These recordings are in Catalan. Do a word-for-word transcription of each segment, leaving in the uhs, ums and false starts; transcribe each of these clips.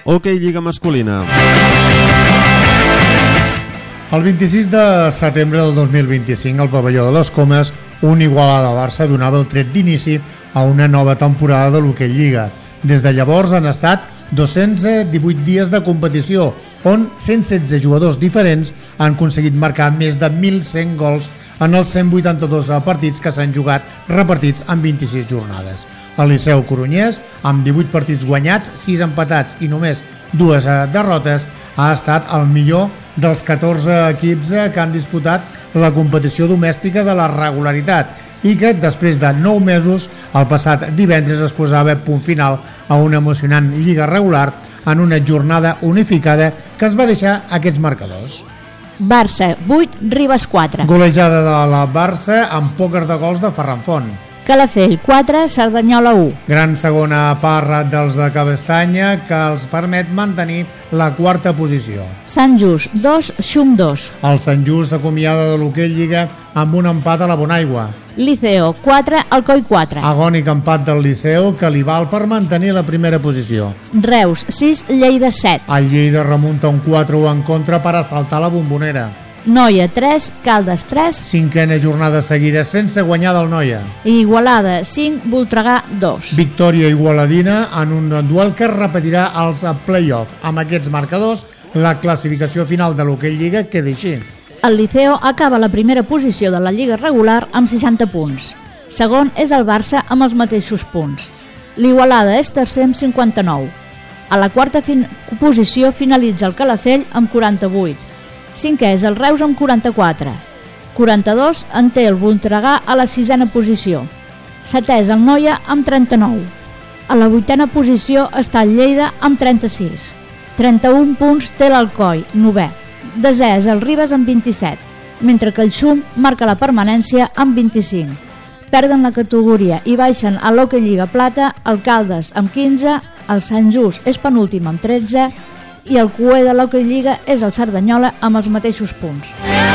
Hoquei Lliga masculina. El vint-i-sis de setembre del dos mil vint-i-cinc, al pavelló de les Comes, un Igualada-Barça donava el tret d'inici a una nova temporada de l'Hoquei Lliga. Des de llavors han estat dos-cents divuit dies de competició, on cent setze jugadors diferents han aconseguit marcar més de mil cent gols en els cent vuitanta-dos partits que s'han jugat, repartits en vint-i-sis jornades. El Liceu Coronyès, amb divuit partits guanyats, sis empatats i només dues derrotes, ha estat el millor dels catorze equips que han disputat la competició domèstica de la regularitat i que després de nou mesos, el passat divendres es posava punt final a una emocionant lliga regular en una jornada unificada que es va deixar aquests marcadors. Barça vuit, Ribes quatre. Golejada de la Barça amb pòquer de gols de Ferran Font. Calafell quatre, Cerdanyola u. Gran segona part dels de Cabestanya que els permet mantenir la quarta posició. Sant Just dos, Xum dos. El Sant Just s'acomiada de l'Hoquei Lliga amb un empat a la Bonaigua. Liceo quatre, Alcoi quatre. Agònic empat del Liceu que li val per mantenir la primera posició. Reus sis, Lleida set. El Lleida remunta un quatre u en contra per assaltar la Bombonera. Noia tres, Caldes tres. Cinquena jornada seguida sense guanyar del Noia. Igualada cinc, Voltregà dos. Victòria igualadina en un duel que repetirà els play-off. Amb aquests marcadors, la classificació final de l'Hoquei Lliga queda així. El Liceo acaba la primera posició de la Lliga regular amb seixanta punts. Segon és el Barça amb els mateixos punts. L'Igualada és tercer amb cinquanta-nou. A la quarta fin- posició finalitza el Calafell amb quaranta-vuit. Cinquè és el Reus amb quaranta-quatre. quaranta-dos en té el Voltregà a la sisena posició. Setè és el Noia amb trenta-nou. A la vuitena posició està el Lleida amb trenta-sis. trenta-un punts té l'Alcoi, novè. Desè és el Ribes amb vint-i-set, mentre que el Xum marca la permanència amb vint-i-cinc. Perden la categoria i baixen a l'Hoquei Lliga Plata el Caldes amb quinze, el Sant Just és penúltim amb tretze i el cuer de l'Hoquei Lliga és el Cerdanyola amb els mateixos punts.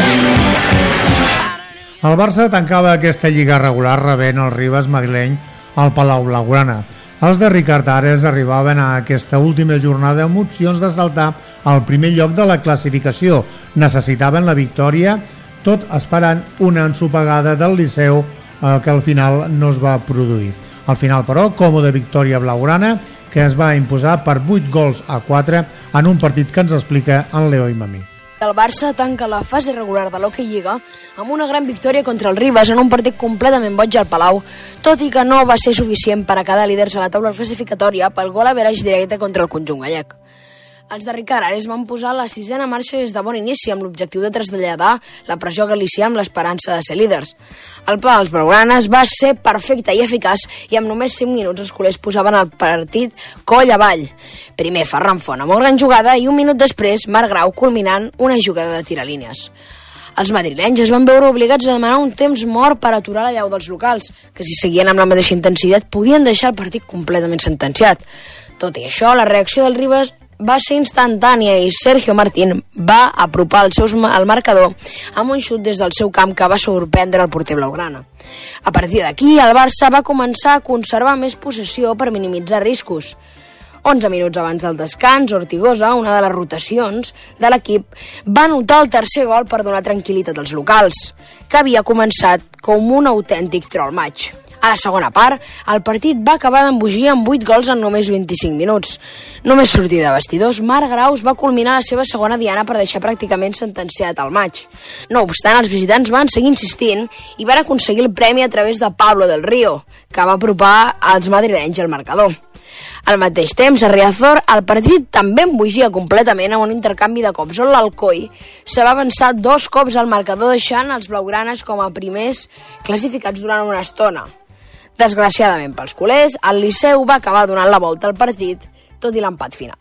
El Barça tancava aquesta lliga regular rebent el Ribes madrileny al Palau Blaugrana. Els de Ricard Ares arribaven a aquesta última jornada amb opcions de saltar al primer lloc de la classificació. Necessitaven la victòria, tot esperant una ensopegada del Liceu eh, que al final no es va produir. Al final, però, còmoda victòria blaugrana que es va imposar per vuit gols a quatre en un partit que ens explica en Leo Imamí. El Barça tanca la fase regular de l'Hoquei Lliga amb una gran victòria contra el Ribes en un partit completament boig al Palau, tot i que no va ser suficient per a quedar líders a la taula classificatòria pel gol average directe contra el conjunt gallec. Els de Ricard Ares van posar la sisena marxa des de bon inici amb l'objectiu de traslladar la pressió galícia amb l'esperança de ser líders. El pla dels blaugranes va ser perfecte i eficaç i amb només cinc minuts els culers posaven el partit coll avall. Primer Ferran Font amb una gran jugada i un minut després Marc Grau culminant una jugada de tiralínies. Els madrilenys es van veure obligats a demanar un temps mort per aturar la llau dels locals, que si seguien amb la mateixa intensitat podien deixar el partit completament sentenciat. Tot i això, la reacció del Ribes va ser instantània i Sergio Martín va apropar el seu al marcador amb un xut des del seu camp que va sorprendre el porter blaugrana. A partir d'aquí, el Barça va començar a conservar més possessió per minimitzar riscos. onze minuts abans del descans, Ortigosa, una de les rotacions de l'equip, va anotar el tercer gol per donar tranquil·litat als locals, que havia començat com un autèntic troll match. A la segona part, el partit va acabar d'embogir amb vuit gols en només vint-i-cinc minuts. Només sortir de vestidors, Marc Graus va culminar la seva segona diana per deixar pràcticament sentenciat el match. No obstant, els visitants van seguir insistint i van aconseguir el premi a través de Pablo del Río, que va apropar als madrilenys al marcador. Al mateix temps, a Riazor, el partit també embogia completament amb un intercanvi de cops on l'Alcoi se va avançar dos cops al marcador deixant els blaugranes com a primers classificats durant una estona. Desgraciadament pels culers, el Liceu va acabar donant la volta al partit, tot i l'empat final.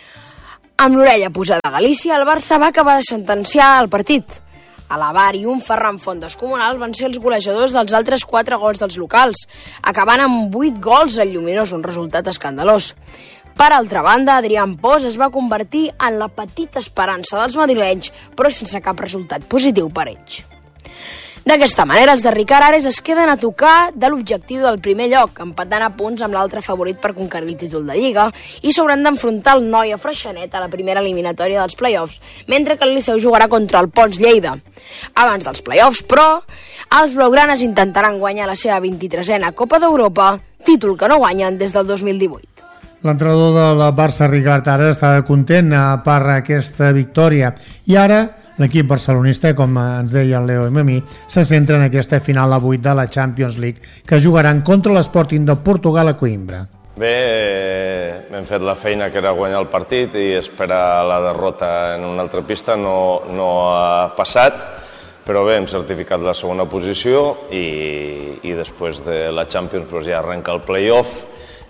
Amb l'orella posada a Galícia, el Barça va acabar de sentenciar el partit. A l'Avar i un Ferran Font descomunal van ser els golejadors dels altres quatre gols dels locals, acabant amb vuit gols al Lluminós, un resultat escandalós. Per altra banda, Adrián Pos es va convertir en la petita esperança dels madrilenys, però sense cap resultat positiu per ells. D'aquesta manera, els de Ricard Ares es queden a tocar de l'objectiu del primer lloc, empatant a punts amb l'altre favorit per conquerir el títol de Lliga, i s'hauran d'enfrontar el Noia Freixenet a la primera eliminatòria dels play-offs, mentre que el Liceu jugarà contra el Pons Lleida. Abans dels play-offs, però, els blaugranes intentaran guanyar la seva vint-i-tresena Copa d'Europa, títol que no guanyen des del dos mil divuit. L'entrenador de la Barça, Ricard Ares, estava content per aquesta victòria i ara l'equip barcelonista, com ens deia el Leo i a mi, se centra en aquesta final a vuit de la Champions League que jugaran contra l'Sporting de Portugal a Coimbra. Bé, eh, hem fet la feina que era guanyar el partit i esperar la derrota en una altra pista no, no ha passat, però bé, hem certificat la segona posició i, i després de la Champions doncs ja arrenca el play-off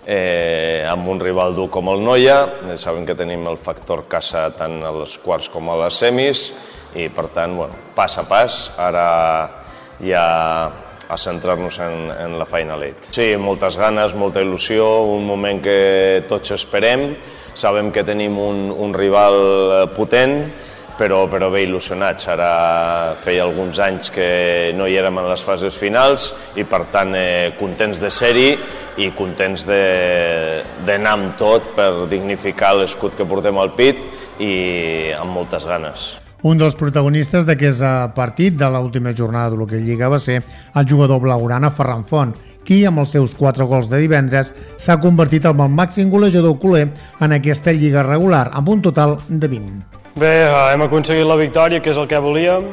eh, amb un rival dur com el Noia. Eh, sabem que tenim el factor casa tant als quarts com a les semis i per tant, bueno, pas a pas, ara ja a centrar-nos en, en la Final Eight. Sí, moltes ganes, molta il·lusió, un moment que tots esperem, sabem que tenim un, un rival potent, però, però bé il·lusionats. Ara feia alguns anys que no hi érem en les fases finals i per tant eh, contents de ser-hi i contents d'anar amb tot per dignificar l'escut que portem al pit i amb moltes ganes. Un dels protagonistes d'aquest partit de l'última jornada de l'Hockey Lliga va ser el jugador blaugrana Ferran Font, qui amb els seus quatre gols de divendres s'ha convertit en el màxim golejador culer en aquesta lliga regular, amb un total de vint. Bé, hem aconseguit la victòria, que és el que volíem.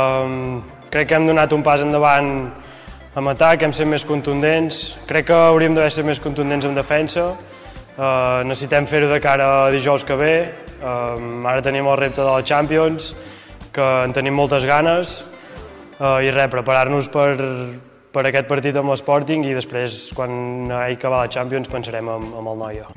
Crec que hem donat un pas endavant en atac, hem estat més contundents. Crec que hauríem d'haver estat més contundents en defensa. Uh, necessitem fer-ho de cara a dijous que ve. Uh, ara tenim el repte de la Champions, que en tenim moltes ganes, uh, i res, preparar-nos per, per aquest partit amb l'Sporting i després, quan hagi acabat la Champions, pensarem en, en el Noia.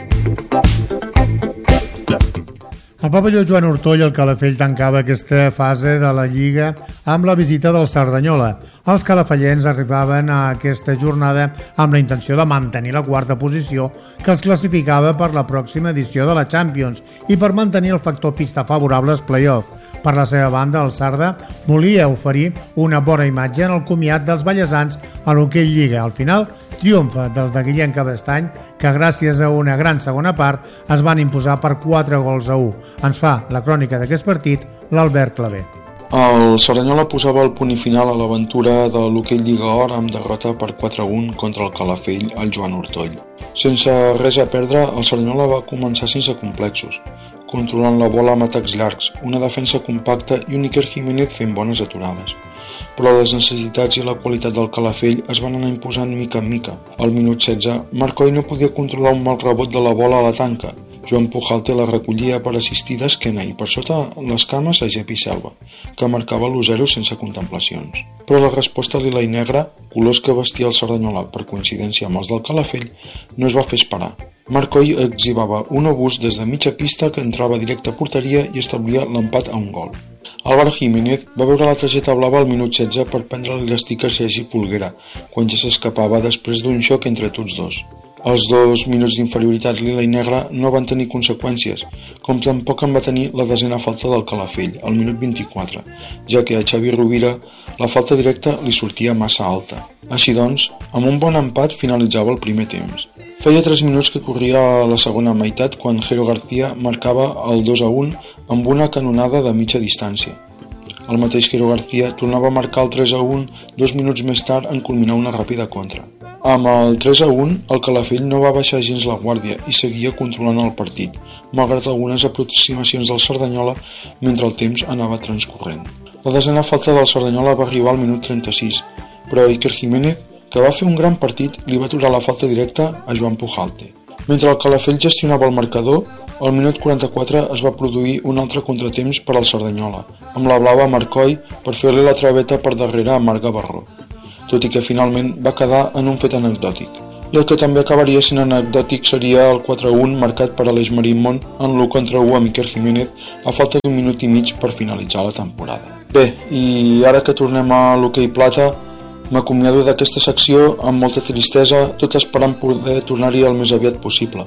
El pavelló Joan Ortoll, el Calafell, tancava aquesta fase de la Lliga amb la visita del Cerdanyola. Els calafellens arribaven a aquesta jornada amb la intenció de mantenir la quarta posició que els classificava per la pròxima edició de la Champions i per mantenir el factor pista favorable als play-off. Per la seva banda, el Sarda volia oferir una bona imatge en el comiat dels ballesans a l'Hockey Lliga. Al final, triomfa dels de Guillem Cabestany, que gràcies a una gran segona part es van imposar per quatre gols a u. Ens fa la crònica d'aquest partit l'Albert Clavé. El Cerdanyola posava el punt i final a l'aventura de l'Hockey Lliga Or amb derrota per quatre a un contra el Calafell al Joan Ortoll. Sense res a perdre, el Cerdanyola va començar sense complexos, controlant la bola amb atacs llargs, una defensa compacta i un Iker Jiménez fent bones aturades. Però les necessitats i la qualitat del Calafell es van anar imposant mica en mica. Al minut setze, Marcoy no podia controlar un mal rebot de la bola a la tanca. Joan Pujalte la recollia per assistir d'esquena i per sota les cames a Jepi Selva, que marcava l'u zero sense contemplacions. Però la resposta lila i negra, colors que vestia el Cerdanyola per coincidència amb els del Calafell, no es va fer esperar. Marcoy exhibava un obús des de mitja pista que entrava directe a porteria i establia l'empat a un gol. Álvaro Jiménez va veure la targeta blava al minut setze per prendre-li l'estic a Sergi Folguera, quan ja s'escapava després d'un xoc entre tots dos. Els dos minuts d'inferioritat lila i negra no van tenir conseqüències, com tampoc en va tenir la desena falta del Calafell, al minut vint-i-quatre, ja que a Xavi Rovira la falta directa li sortia massa alta. Així doncs, amb un bon empat finalitzava el primer temps. Feia tres minuts que corria a la segona meitat quan Jero García marcava el dos a un amb una canonada de mitja distància. El mateix Jero García tornava a marcar el tres a un dos minuts més tard en culminar una ràpida contra. Amb el tres a un, el Calafell no va baixar gens la guàrdia i seguia controlant el partit, malgrat algunes aproximacions del Cerdanyola mentre el temps anava transcorrent. La desena falta del Cerdanyola va arribar al minut trenta-sis, però Iker Jiménez, que va fer un gran partit, li va aturar la falta directa a Joan Pujalte. Mentre el Calafell gestionava el marcador, al minut quaranta-quatre es va produir un altre contratemps per al Cerdanyola, amb la blava Marcoy per fer-li la traveta per darrere a Marc Gavarró, tot i que finalment va quedar en un fet anecdòtic. I el que també acabaria sent anecdòtic seria el quatre a un marcat per Aleix Marimón en l'u contra u amb Iker Jiménez a falta d'un minut i mig per finalitzar la temporada. Bé, i ara que tornem a l'hoquei plata, m'acomiado d'aquesta secció amb molta tristesa, tot esperant poder tornar-hi el més aviat possible.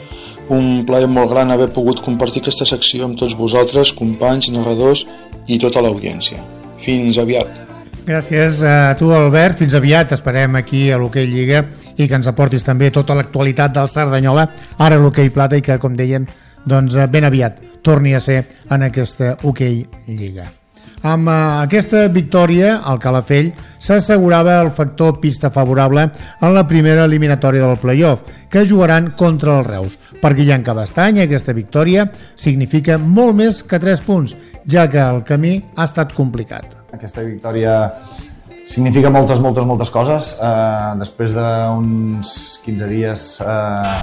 Un plaer molt gran haver pogut compartir aquesta secció amb tots vosaltres, companys, narradors i tota l'audiència. Fins aviat! Gràcies a tu, Albert. Fins aviat. Esperem aquí a l'Hoquei Lliga i que ens aportis també tota l'actualitat del Cerdanyola, ara l'Hoquei Plata, i que, com dèiem, doncs ben aviat torni a ser en aquesta Hoquei Lliga. Amb aquesta victòria, el Calafell s'assegurava el factor pista favorable en la primera eliminatòria del play-off, que jugaran contra el Reus. Per Guillem Cabestany, aquesta victòria significa molt més que tres punts, ja que el camí ha estat complicat. Aquesta victòria significa moltes, moltes, moltes coses. Eh, després d'uns quinze dies eh,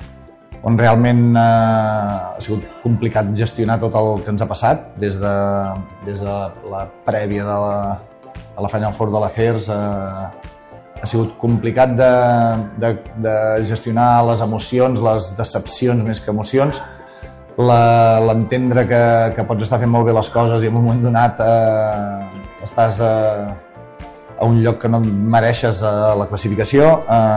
on realment eh, ha sigut complicat gestionar tot el que ens ha passat, des de, des de la prèvia de la, de la Final Four de l'Acers, eh, ha sigut complicat de, de, de gestionar les emocions, les decepcions més que emocions, l'entendre que, que pots estar fent molt bé les coses i en un moment donat eh, estàs eh, a un lloc que no mereixes a la classificació.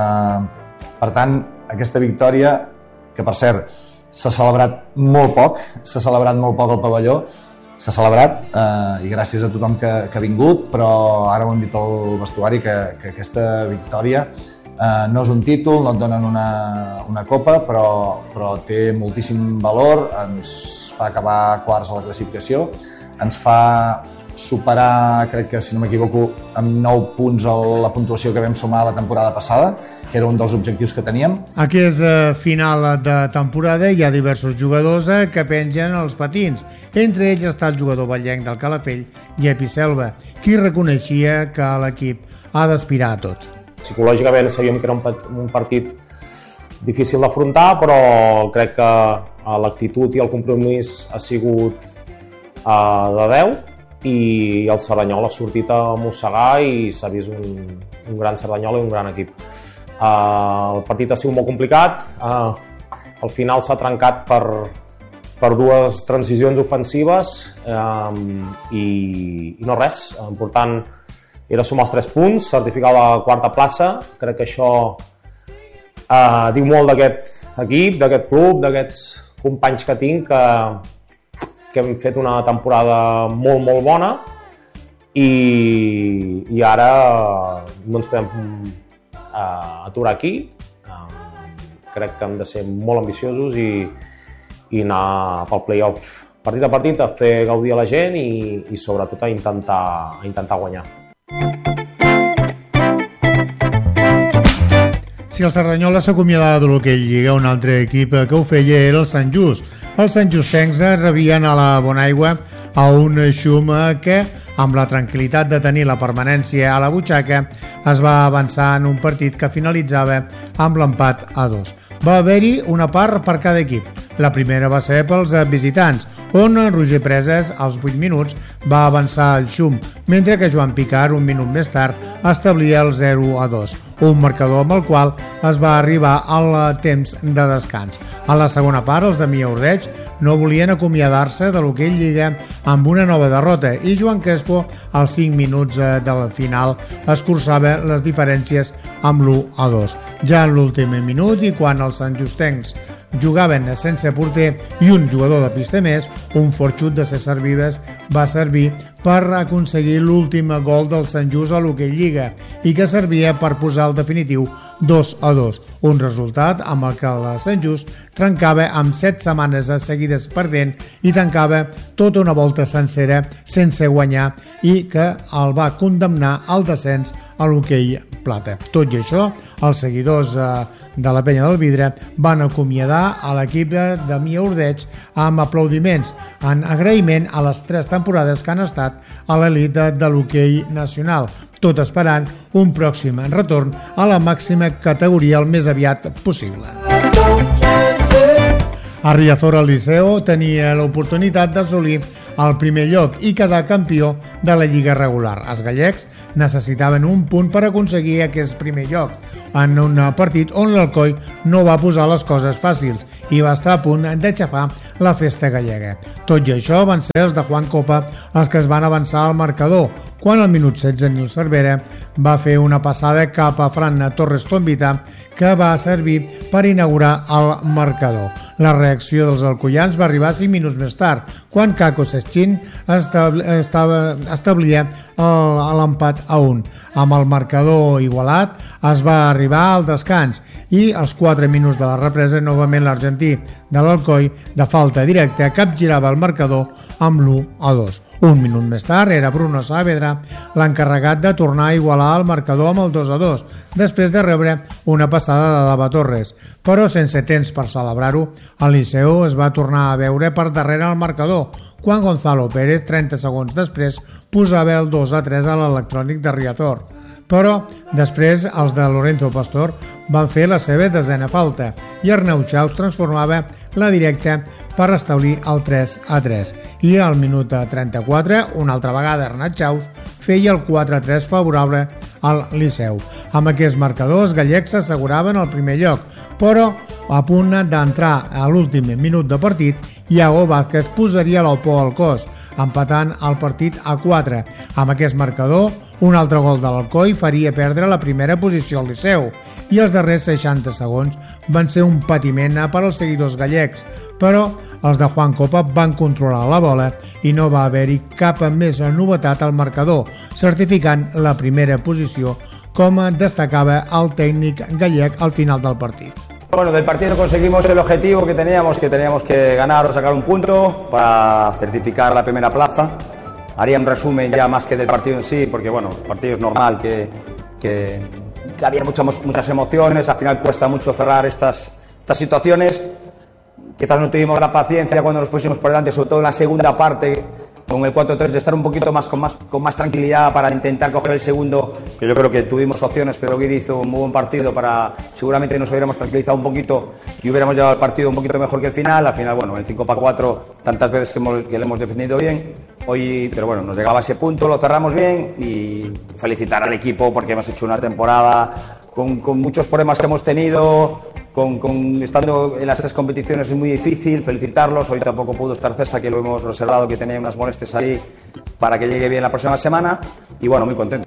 Eh, per tant, aquesta victòria, que per cert s'ha celebrat molt poc, s'ha celebrat molt poc al pavelló, s'ha celebrat eh, i gràcies a tothom que, que ha vingut, però ara ho hem dit al vestuari que, que aquesta victòria eh, no és un títol, no et donen una, una copa, però, però té moltíssim valor, ens fa acabar quarts a la classificació, ens fa superar, crec que si no m'equivoco, amb nou punts la puntuació que vam sumar la temporada passada, que era un dels objectius que teníem. Aquí és eh, final de temporada, hi ha diversos jugadors eh, que pengen els patins. Entre ells està el jugador ballenc del Calafell, Jepi Selva, qui reconeixia que l'equip ha d'aspirar a tot. Psicològicament sabíem que era un, un partit difícil d'afrontar, però crec que l'actitud i el compromís ha sigut eh, de deu, i el Cerdanyola ha sortit a mossegar i s'ha vist un, un gran Cerdanyola i un gran equip. Uh, el partit ha sigut molt complicat, uh, al final s'ha trencat per, per dues transicions ofensives um, i, i no res, l'important era sumar els tres punts, certificar la quarta plaça. Crec que això uh, diu molt d'aquest equip, d'aquest club, d'aquests companys que tinc, que que hem fet una temporada molt, molt bona i, i ara no ens podem uh, aturar aquí. Um, crec que hem de ser molt ambiciosos i, i anar pel play-off partit a partit, a fer gaudir a la gent i, i sobretot a intentar, a intentar guanyar. Si el Cerdanyola s'acomiadava de l'Hoquei Lliga, un altre equip que ho feia era el Sant Just. Els santjustencs rebien a la Bonaigua a un xum que, amb la tranquil·litat de tenir la permanència a la butxaca, es va avançar en un partit que finalitzava amb l'empat a dos. Va haver-hi una part per cada equip. La primera va ser pels visitants, on Roger Preses, als vuit minuts, va avançar el xum, mentre que Joan Picard, un minut més tard, establia el zero a dos, un marcador amb el qual es va arribar al temps de descans. A la segona part, els de Mia Ordeig no volien acomiadar-se de l'Hoquei Lliga amb una nova derrota i Joan Crespo, als cinc minuts del final, escurçava les diferències amb l'u a dos. Ja en l'últim minut, i quan els santjustencs jugaven sense porter i un jugador de pista més, un fort xut de César Vives va servir per aconseguir l'últim gol del Sant Just a l'Hoquei Lliga i que servia per posar el definitiu dos a dos, un resultat amb el que el Sant Just trencava amb set setmanes seguides perdent i tancava tota una volta sencera sense guanyar i que el va condemnar al descens a l'Hoquei Plata. Tot i això, els seguidors de la Penya del Vidre van acomiadar a l'equip de Mia Ordeig amb aplaudiments en agraïment a les tres temporades que han estat a l'elit de l'hoquei nacional, tot esperant un pròxim retorn a la màxima categoria el més aviat possible. A Riazor el Liceo tenia l'oportunitat d'assolir el primer lloc i quedar campió de la Lliga regular. Els gallecs necessitaven un punt per aconseguir aquest primer lloc, en un partit on l'Alcoi no va posar les coses fàcils i va estar a punt d'aixafar la festa gallega. Tot i això van ser els de Juan Copa els que es van avançar al marcador, quan al minut setze Nil Cervera va fer una passada cap a Fran Torres Tombita que va servir per inaugurar el marcador. La reacció dels alcoians va arribar cinc minuts més tard, quan Kako Seschin establia l'empat a un. Amb el marcador igualat es va arribar al descans i als quatre minuts de la represa novament l'argentí de l'Alcoi de falta directa capgirava el marcador amb l'u a dos. Un minut més tard era Bruno Saavedra l'encarregat de tornar a igualar el marcador amb el dos a dos, després de rebre una passada de Dava Torres. Però sense temps per celebrar-ho, el Liceu es va tornar a veure per darrere el marcador, quan Gonzalo Pérez, trenta segons després, posava el dos a tres a l'electrònic de Riazor. Però després els de Lorenzo Pastor van fer la seva desena falta i Arnau Chaus transformava la directa per restablir el tres a tres. I al minut trenta-quatre, una altra vegada Arnau Chaus feia el quatre a tres favorable al Liceu. Amb aquest marcador els gallecs s'asseguraven el primer lloc, però a punt d'entrar a l'últim minut de partit, Iago Vázquez posaria l'opó al cos, empatant el partit a quatre. Amb aquest marcador, un altre gol de l'Alcoi faria perdre la primera posició al Liceu i els darrers seixanta segons van ser un patiment per als seguidors gallecs, però els de Juan Copa van controlar la bola i no va haver-hi cap més novetat al marcador, certificant la primera posició, com destacava el tècnic gallec al final del partit. Bueno, del partido conseguimos el objetivo que teníamos, que teníamos que ganar o sacar un punto para certificar la primera plaza. Haría un resumen ya más que del partido en sí, porque bueno, el partido es normal, que, que, que había muchas, muchas emociones, al final cuesta mucho cerrar estas, estas situaciones. Quizás no tuvimos la paciencia cuando nos pusimos por delante, sobre todo en la segunda parte, con el cuatro tres, de estar un poquito más con, más con más tranquilidad para intentar coger el segundo, que yo creo que tuvimos opciones, pero Guiri hizo un muy buen partido para, seguramente nos hubiéramos tranquilizado un poquito y hubiéramos llevado el partido un poquito mejor que el final. Al final, bueno, el cinco para cuatro, tantas veces que, hemos, que le hemos defendido bien, hoy, pero bueno, nos llegaba ese punto, lo cerramos bien y felicitar al equipo porque hemos hecho una temporada con, con muchos problemas que hemos tenido. Con, con, estando en las tres competiciones es muy difícil, felicitarlos. Hoy tampoco pudo estar César, que lo hemos reservado, que tenía unas molestias ahí, para que llegue bien la próxima semana, y bueno, muy contento.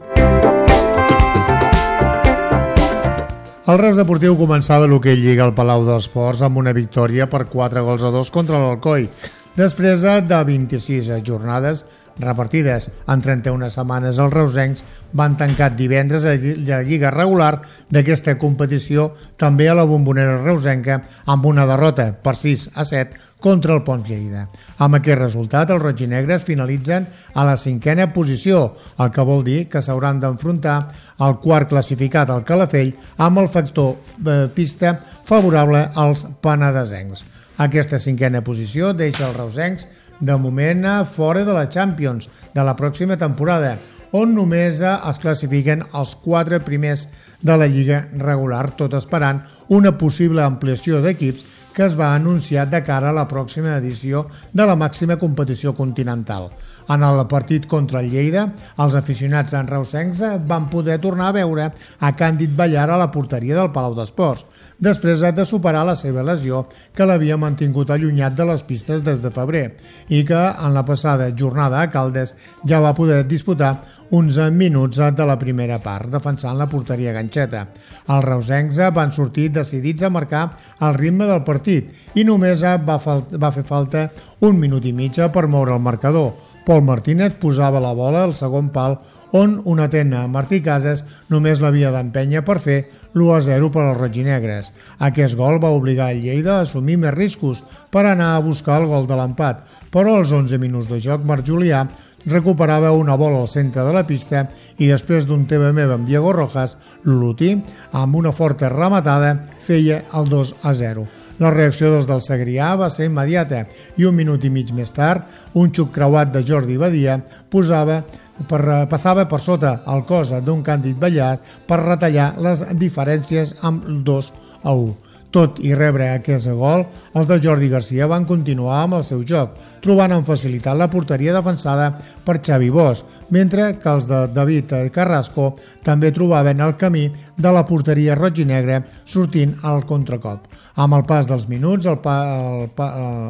El Reus Deportiu començava l'hoquei Lliga al Palau d'Esports amb una victòria per quatre gols a dos contra l'Alcoi, després de vint-i-sis jornades repartides en trenta-una setmanes. Els reusencs van tancar divendres la lliga regular d'aquesta competició també a la Bombonera reusenca amb una derrota per sis a set contra el Pons Lleida. Amb aquest resultat, els rojinegres finalitzen a la cinquena posició, el que vol dir que s'hauran d'enfrontar al quart classificat, el Calafell, amb el factor eh, pista favorable als penedesencs. Aquesta cinquena posició deixa els reusencs de moment fora de la Champions de la pròxima temporada, on només es classifiquen els quatre primers de la Lliga regular, tot esperant una possible ampliació d'equips que es va anunciar de cara a la pròxima edició de la màxima competició continental. En el partit contra el Lleida, els aficionats reusencs van poder tornar a veure a Càndid Ballar a la porteria del Palau d'Esports, després de superar la seva lesió que l'havia mantingut allunyat de les pistes des de febrer i que en la passada jornada a Caldes ja va poder disputar uns minuts de la primera part, defensant la porteria ganxeta. Els reusencs van sortir decidits a marcar el ritme del partit i només va, va fer falta un minut i mig per moure el marcador. Pol Martínez posava la bola al segon pal, on un atent Martí Casas només l'havia d'empènyer per fer l'u a zero per als rojinegres. Aquest gol va obligar el Lleida a assumir més riscos per anar a buscar el gol de l'empat, però als onze minuts de joc Marc Julià recuperava una bola al centre de la pista i després d'un teva meva amb Diego Rojas, l'Olotí, amb una forta rematada, feia el dos a zero. La reacció dels del Segrià va ser immediata i un minut i mig més tard, un xuc creuat de Jordi Badia posava per, passava per sota el cos d'un Càndid Ballar per retallar les diferències amb dos a u. Tot i rebre aquest gol, els de Jordi Garcia van continuar amb el seu joc, trobant amb facilitat la porteria defensada per Xavi Bosch, mentre que els de David Carrasco també trobaven el camí de la porteria roig i negre sortint al contracop. Amb el pas dels minuts, el pa, el pa,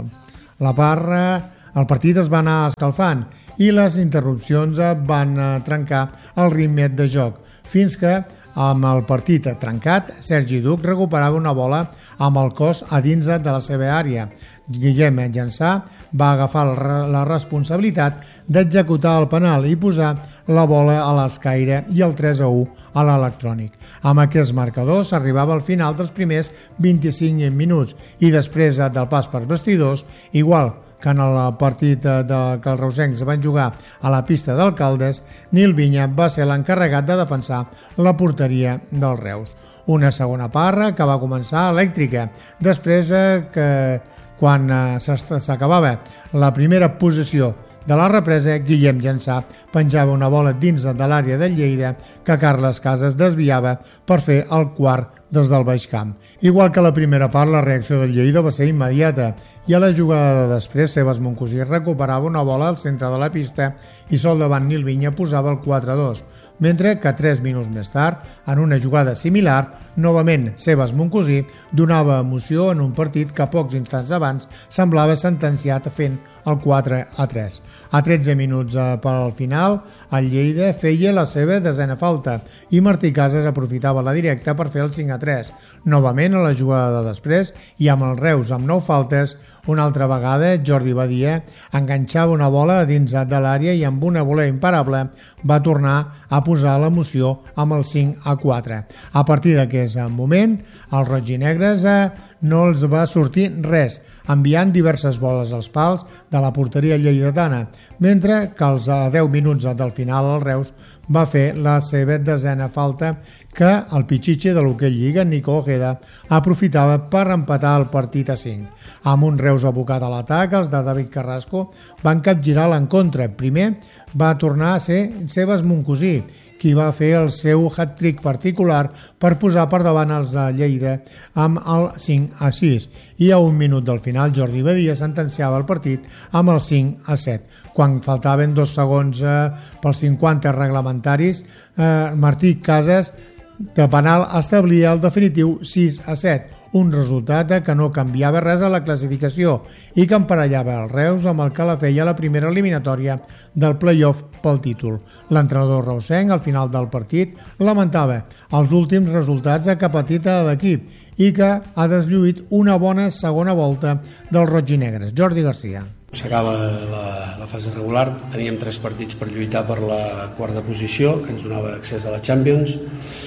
la parra, el partit es va anar escalfant i les interrupcions van trencar el ritme de joc, fins que amb el partit trencat, Sergi Duc recuperava una bola amb el cos a dins de la seva àrea. Guillem Llançà va agafar la responsabilitat d'executar el penal i posar la bola a l'escaire i el tres a u a l'electrònic. Amb aquest marcador s'arribava al final dels primers vint-i-cinc minuts i després del pas per vestidors, igual que en el partit de, que els reusencs van jugar a la pista d'Alcaldes, Nil Vinya va ser l'encarregat de defensar la porteria dels Reus. Una segona part que va començar elèctrica, després que quan s'acabava la primera posició de la represa, Guillem Llançà penjava una bola dins de l'àrea de Lleida que Carles Casas desviava per fer el quart des del baix camp. Igual que la primera part, la reacció del Lleida va ser immediata i a la jugada de després, Sebas Moncosí recuperava una bola al centre de la pista i sol davant Nil Vinya posava el quatre a dos, mentre que tres minuts més tard, en una jugada similar, novament Sebas Moncosí donava emoció en un partit que pocs instants abans semblava sentenciat fent el quatre a tres. A tretze minuts per al final, el Lleida feia la seva desena falta i Martí Casas aprofitava la directa per fer el cinc a tres. Novament a la jugada de després i amb el Reus amb nou faltes, una altra vegada Jordi Badia enganxava una bola a dins de l'àrea i amb una volea imparable va tornar a posar l'emoció amb el cinc a quatre. A partir d'aquest moment, els roig-i-negres no els va sortir res, enviant diverses boles als pals de la porteria lleidatana, mentre que als deu minuts del final el Reus va fer la seva desena falta que el pitxitxe de l'Hockey Lliga, Nico Ojeda, aprofitava per empatar el partit a cinc. Amb un Reus abocat a l'atac, els de David Carrasco van capgirar l'encontre. Primer va tornar a ser Sebas Moncosí, qui va fer el seu hat-trick particular per posar per davant els de Lleida amb el cinc a sis. I a un minut del final, Jordi Badia sentenciava el partit amb el cinc a set. Quan faltaven dos segons eh, pels cinquanta reglamentaris, eh, Martí Casas de penal establia el definitiu sis a set, un resultat que no canviava res a la classificació i que emparellava el Reus amb el que la feia la primera eliminatòria del play-off pel títol. L'entrenador reusenc, al final del partit, lamentava els últims resultats que ha patit l'equip i que ha deslluït una bona segona volta dels roig-i-negres. Jordi Garcia. S'acaba la, la fase regular, teníem tres partits per lluitar per la quarta posició, que ens donava accés a la Champions,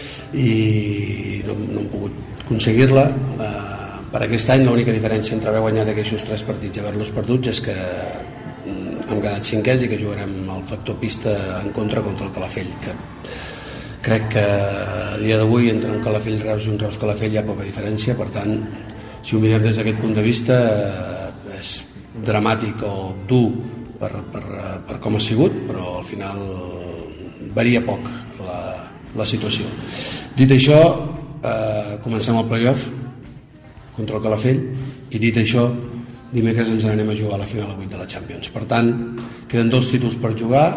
i no, no hem pogut aconseguir-la. Uh, per aquest any l'única diferència entre haver guanyat aquests tres partits i haver-los perduts és que hem quedat cinquers i que jugarem el factor pista en contra contra el Calafell, que crec que a dia d'avui entre un Calafell Reus i un Reus Calafell hi ha poca diferència. Per tant, si ho mirem des d'aquest punt de vista, uh, és dramàtic o dur per, per, per com ha sigut, però al final varia poc la, la situació. Dit això, eh, comencem el play-off contra el Calafell i dit això, dimecres ens anem a jugar a la final a vuit de la Champions. Per tant, queden dos títols per jugar.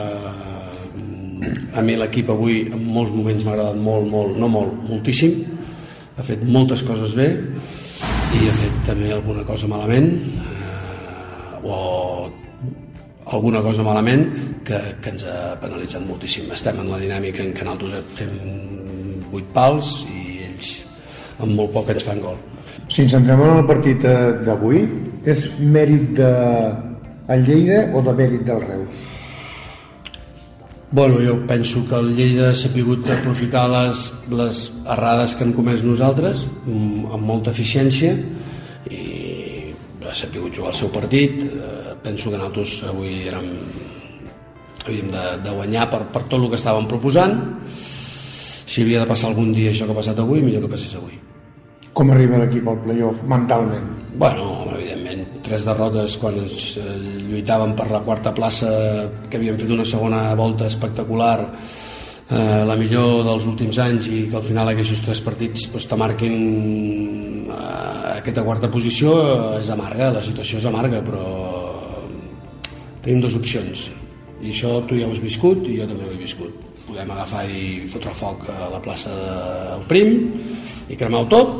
Eh, a mi l'equip avui en molts moments m'ha agradat molt, molt, no molt, moltíssim. Ha fet moltes coses bé i ha fet també alguna cosa malament, eh, o alguna cosa malament que, que ens ha penalitzat moltíssim. Estem en la dinàmica en què nosaltres fem vuit pals i ells amb molt poc ens fan gol. Si ens centrem en el partit d'avui, és mèrit de el Lleida o de mèrit del Reus? Bueno, jo penso que el Lleida s'ha sabut aprofitar les, les errades que hem comès nosaltres amb molta eficiència i ha sabut jugar el seu partit. Penso que nosaltres avui érem, havíem de, de guanyar per, per tot el que estàvem proposant. Si havia de passar algun dia això que ha passat avui, millor que passés avui. Com arriba l'equip al play-off mentalment? Bueno, evidentment, tres derrotes quan ens eh, lluitàvem per la quarta plaça, que havíem fet una segona volta espectacular, eh, la millor dels últims anys i que al final aquests tres partits pues, te marquin eh, aquesta quarta posició és amarga, la situació és amarga, però tenim dues opcions i això tu ja ho has viscut i jo també ho he viscut. Podem agafar i fotre foc a la plaça del Prim i cremar-ho tot,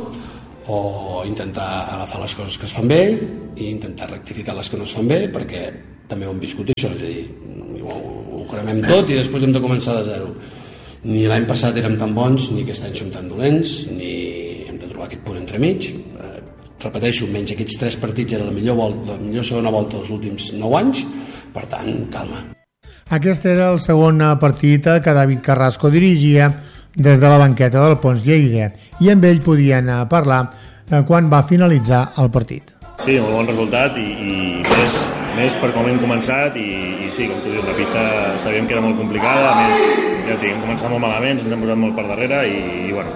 o intentar agafar les coses que es fan bé i intentar rectificar les que no es fan bé, perquè també ho hem viscut això, és a dir, ho, ho cremem tot i després hem de començar de zero. Ni l'any passat érem tan bons, ni aquest any som tan dolents, ni hem de trobar aquest punt entremig. Eh, repeteixo, menys aquests tres partits era la millor, volta, la millor segona volta dels últims nou anys, per tant, calma. Aquest era el segon partit que David Carrasco dirigia des de la banqueta del Pons Lleida i amb ell podien parlar quan va finalitzar el partit. Sí, molt bon resultat i, i més, més per com hem començat i, i sí, com tu dius, la pista sabíem que era molt complicada, a més ja dic, hem començat molt malament, ens hem posat molt per darrere i, i bueno,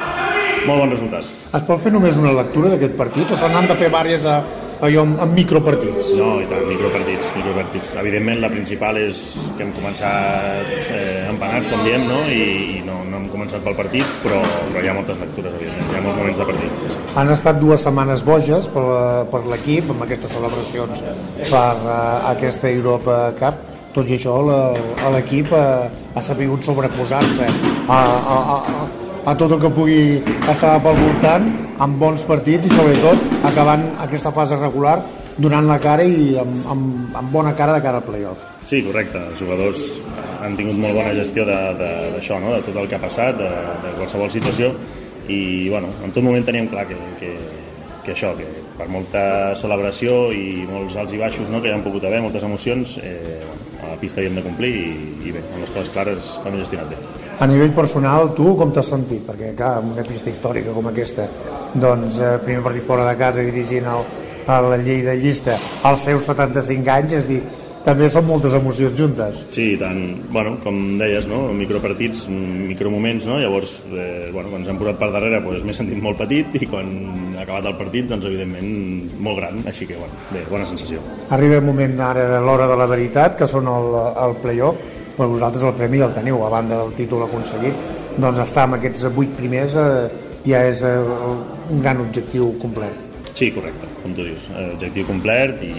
molt bon resultat. Es pot fer només una lectura d'aquest partit o se n'han de fer diverses a, allò amb, amb micropartits? No, i tant, micropartits, micropartits. Evidentment la principal és que hem començat eh, empanats, com diem, no? I, i no, no hem començat pel partit, però, però hi ha moltes lectures, evidentment, hi ha molts moments de partit. Sí, sí. Han estat dues setmanes boges per, per l'equip, amb aquestes celebracions per uh, aquesta Europa Cup. Tot i això, l'equip uh, ha sabut sobreposar-se a, a, a, a tot el que pugui estar pel voltant, amb bons partits i sobretot acabant aquesta fase regular donant la cara i amb, amb, amb bona cara de cara al play-off. Sí, correcte. Els jugadors han tingut molt bona gestió d'això, no? De tot el que ha passat, de, de qualsevol situació i bueno, en tot moment teníem clar que, que, que això, que per molta celebració i molts alts i baixos, no? Que hi han pogut haver, moltes emocions, eh, a la pista hi hem de complir i, i bé, amb les coses clares l'hem gestionat bé. A nivell personal, tu com t'has sentit? Perquè, clar, amb una pista històrica com aquesta, doncs, eh, primer partit fora de casa dirigint el, el Lleida Llista als seus setanta-cinc anys, és dir, també són moltes emocions juntes. Sí, tant, bueno, com deies, no? Micropartits, micromoments, no? Llavors, eh, bueno, quan ens hem posat per darrere doncs, m'he sentit molt petit i quan ha acabat el partit, doncs, evidentment, molt gran, així que, bueno, bé, bona sensació. Arriba el moment ara de l'hora de la veritat, que són el, el play-off, però vosaltres el premi el teniu, a banda del títol aconseguit, doncs estar amb aquests vuit primers eh, ja és eh, un gran objectiu complet. Sí, correcte, com tu dius, objectiu complet i,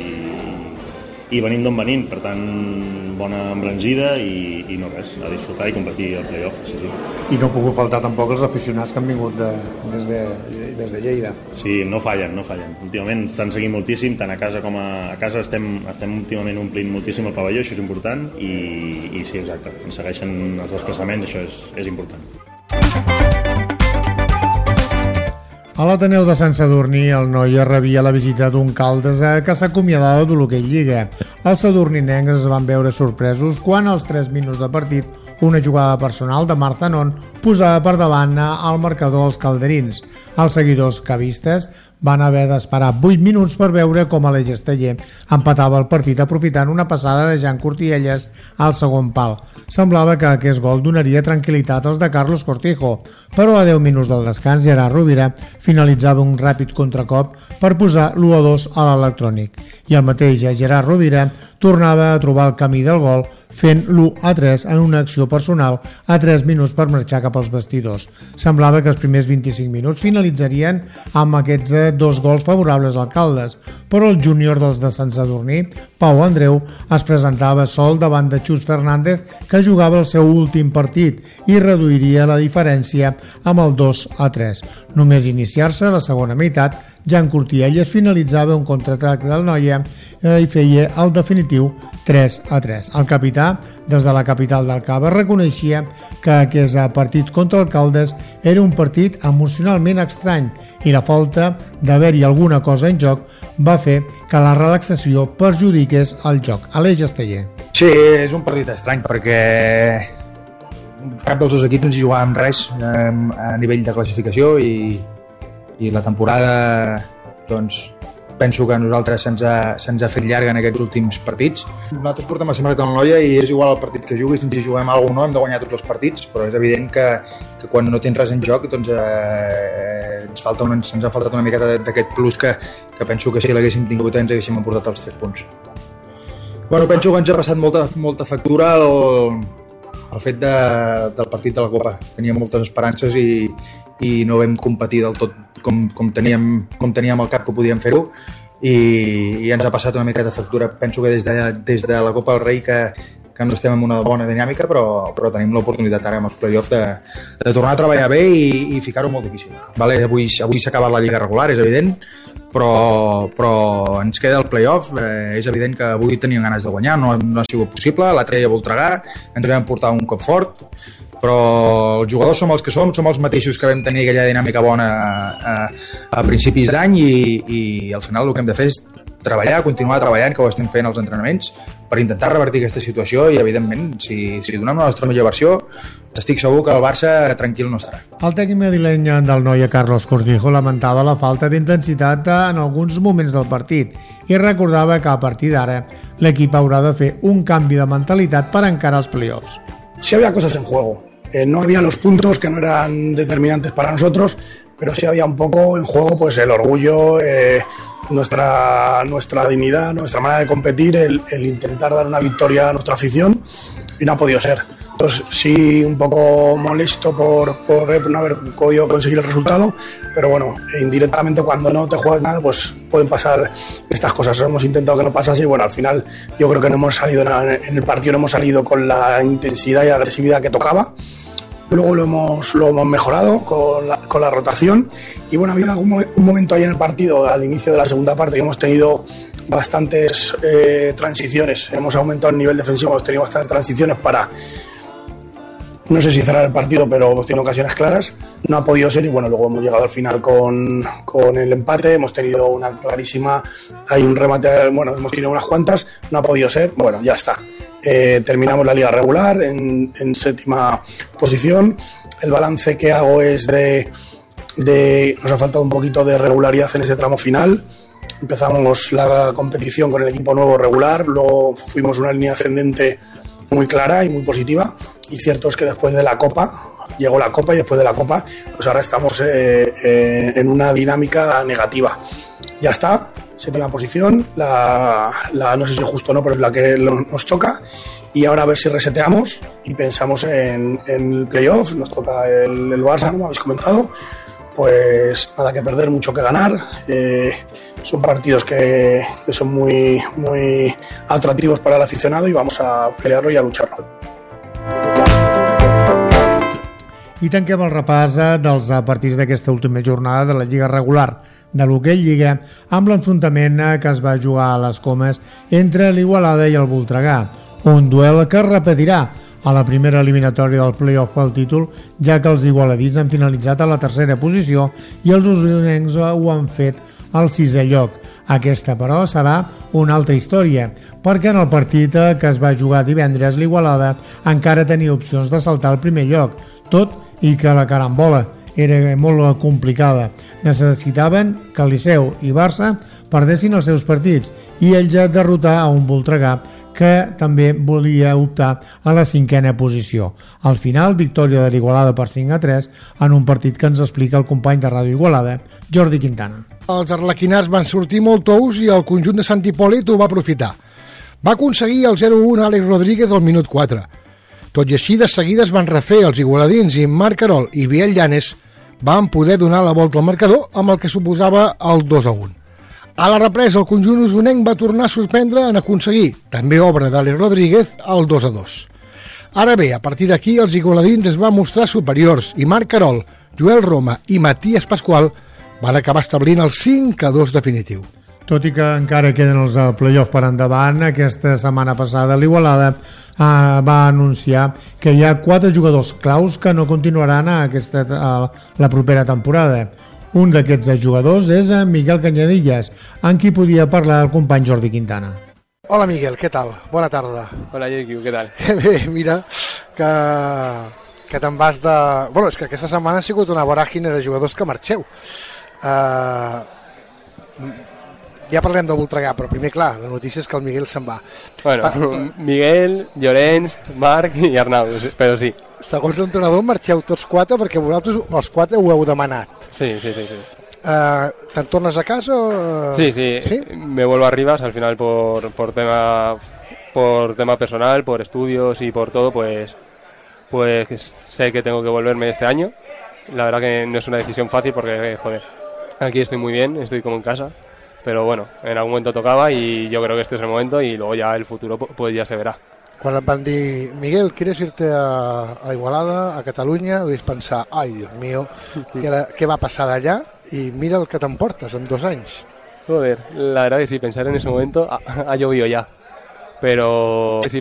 i venim d'on venim, per tant, bona embranzida i, i no res, a disfrutar i competir al play-off. Sí, sí. I no ha pogut faltar tampoc els aficionats que han vingut de, des, de, des de Lleida. Sí, no fallen, no fallen. Últimament estan seguint moltíssim, tant a casa com a, a casa estem, estem últimament omplint moltíssim el pavelló, això és important, i, i sí, exacte, ens segueixen els desplaçaments, això és, és important. A l'Ateneu de Sant Sadurní, el Noia rebia la visita d'un Caldes que s'acomiadava de l'hoquei Lliga. Els sadurninencs es van veure sorpresos quan, als tres minuts de partit, una jugada personal de Marc Zanon posava per davant al marcador els calderins. Els seguidors cavistes van haver d'esperar vuit minuts per veure com Aleix Esteller empatava el partit aprofitant una passada de Jan Cortielles al segon pal. Semblava que aquest gol donaria tranquil·litat als de Carlos Cortijo, però a deu minuts del descans Gerard Rovira finalitzava un ràpid contracop per posar l'u a dos a l'electrònic. I el mateix Gerard Rovira tornava a trobar el camí del gol fent l'u a tres en una acció personal a tres minuts per marxar cap als vestidors. Semblava que els primers vint-i-cinc minuts finalitzarien amb aquests dos gols favorables al Caldes, però el júnior dels de Sant Sadurní, Pau Andreu, es presentava sol davant de Xus Fernández, que jugava el seu últim partit i reduiria la diferència amb el dos a tres. Només iniciar-se la segona meitat, Jan Cortielles finalitzava un contraatac del Noia i feia el definitiu tres a tres. El capità, des de la capital del Cava, reconeixia que aquest partit contra el Caldes era un partit emocionalment estrany i la falta d'haver-hi alguna cosa en joc va fer que la relaxació perjudiqués el joc. Aleix Esteller. Sí, és un partit estrany perquè cap dels dos equips ens hi jugàvem res a nivell de classificació i, i la temporada, doncs, penso que a nosaltres se'ns ha, se'ns ha fet llarga en aquests últims partits. Nosaltres portem la setmana amb el Noia i és igual el partit que juguis, si juguem alguna cosa o no, hem de guanyar tots els partits, però és evident que, que quan no tens res en joc doncs, eh, ens, falta una, ens ha faltat una miqueta d'aquest plus que, que penso que si l'haguéssim tingut ens haguéssim emportat els tres punts. Bueno, penso que ens ha passat molta, molta factura el, el fet de, del partit de la Copa. Teníem moltes esperances i, i no vam competir del tot com, com, teníem, com teníem al cap que podíem fer-ho i, i ens ha passat una mica de factura. Penso que des de, des de la Copa del Rei que, que ens estem en una bona dinàmica, però, però tenim l'oportunitat ara amb els play-offs de, de tornar a treballar bé i, i ficar-ho molt difícil. Vale, avui avui s'ha acabat la Lliga regular, és evident, però, però ens queda el play-off. Eh, és evident que avui teníem ganes de guanyar, no, no ha sigut possible, l'altre dia a Voltregà ens vam portar un cop fort, però els jugadors som els que som, som els mateixos que vam tenir aquella dinàmica bona a, a, a principis d'any i, i al final el que hem de fer és treballar, continuar treballant, que ho estem fent als entrenaments, per intentar revertir aquesta situació i, evidentment, si, si donem la nostra millor versió, estic segur que el Barça tranquil no estarà. El tècnic madrileny del Noia, Carlos Cortijo, lamentava la falta d'intensitat en alguns moments del partit i recordava que a partir d'ara l'equip haurà de fer un canvi de mentalitat per encarar els playoffs. Sí había cosas en juego. Eh, no había los puntos que no eran determinantes para nosotros, pero sí había un poco en juego pues el orgullo, eh, nuestra, nuestra dignidad, nuestra manera de competir, el, el intentar dar una victoria a nuestra afición y no ha podido ser. Entonces sí, un poco molesto por, por no haber podido conseguir el resultado, pero bueno, indirectamente cuando no te juegas nada pues pueden pasar estas cosas. Hemos intentado que no pasase y bueno, al final yo creo que no hemos salido en el partido, no hemos salido con la intensidad y agresividad que tocaba. Luego lo hemos, lo hemos mejorado con la, con la rotación y bueno, ha habido algún, un momento ahí en el partido, al inicio de la segunda parte, que hemos tenido bastantes eh, transiciones, hemos aumentado el nivel defensivo, hemos tenido bastantes transiciones para, no sé si cerrar el partido, pero hemos tenido ocasiones claras, no ha podido ser y bueno, luego hemos llegado al final con, con el empate, hemos tenido una clarísima, hay un remate, bueno, hemos tenido unas cuantas, no ha podido ser, bueno, ya está. Eh, terminamos la liga regular en, en séptima posición. El balance que hago es de, de... Nos ha faltado un poquito de regularidad en ese tramo final. Empezamos la competición con el equipo nuevo regular, luego fuimos una línea ascendente muy clara y muy positiva. Y cierto es que después de la Copa, llegó la Copa y después de la Copa, pues ahora estamos eh, eh, en una dinámica negativa. Ya está. Séptima posición, la, la, no sé si justo o no, pero es la que nos toca y ahora a ver si reseteamos y pensamos en, en el playoff, nos toca el, el Barça, como habéis comentado, pues nada que perder, mucho que ganar, eh, son partidos que, que son muy, muy atractivos para el aficionado y vamos a pelearlo y a lucharlo. I tanquem el repàs dels partits d'aquesta última jornada de la Lliga regular de l'Hoquei Lliga amb l'enfrontament que es va jugar a les Comes entre l'Igualada i el Voltregà, un duel que es repetirà a la primera eliminatòria del play-off pel títol, ja que els igualadins han finalitzat a la tercera posició i els usonencs ho han fet al sisè lloc. Aquesta, però, serà una altra història, perquè en el partit que es va jugar divendres l'Igualada encara tenia opcions de saltar al primer lloc, tot i que la carambola era molt complicada. Necessitaven que el Liceu i Barça perdessin els seus partits i ells derrotar a un Voltregà que també volia optar a la cinquena posició. Al final, victòria de l'Igualada per cinc a tres en un partit que ens explica el company de Ràdio Igualada, Jordi Quintana. Els arlequinars van sortir molt tous i el conjunt de Sant Hipòlit ho va aprofitar. Va aconseguir el zero a un Àlex Rodríguez al minut quatre. Tot i així, de seguida es van refer els igualadins i Marc Carol i Biel Llanes van poder donar la volta al marcador amb el que suposava el dos a un. A la represa, el conjunt usonenc va tornar a sorprendre en aconseguir, també obra d'Àlex Rodríguez, el dos a dos. Ara bé, a partir d'aquí, els igualadins es van mostrar superiors i Marc Carol, Joel Roma i Matías Pasqual van acabar establint el cinc a dos definitiu. Tot i que encara queden els play-off per endavant, aquesta setmana passada l'Igualada eh, va anunciar que hi ha quatre jugadors claus que no continuaran a, aquesta, a la propera temporada. Un d'aquests jugadors és Miguel Cañadillas, amb qui podia parlar el company Jordi Quintana. Hola Miguel, què tal? Bona tarda. Hola Yerkiu, què tal? Bé, mira, que, que te'n vas de... Bueno, és que aquesta setmana ha sigut una voràgine de jugadors que marxeu. Uh, ja parlem de Voltregà, però primer, clar, la notícia és que el Miguel se'n va. Bueno, pa... Miguel, Llorenç, Marc i Arnau, però sí. Segons l'entrenador marxeu tots quatre perquè vosaltres els quatre ho heu demanat. Sí, sí, sí. sí. Uh, ¿Te'n tornes a casa? O... Sí, sí, ¿Sí? Me vuelvo a Rivas al final por, por, tema, por tema personal, por estudios y por todo, pues pues sé que tengo que volverme este año. La verdad que no es una decisión fácil porque, joder, aquí estoy muy bien, estoy como en casa, pero bueno, en algún momento tocaba y yo creo que este es el momento y luego ya el futuro pues ya se verá. Quan et van dir, Miguel, ¿quieres irte a, a Igualada, a Catalunya? Deus pensar, ai, Dios mío, què, era, què va passar allà? I mira el que t'emportes en dos anys. Joder, la verdad que sí, pensar en ese momento ha, ha llovido ya, pero...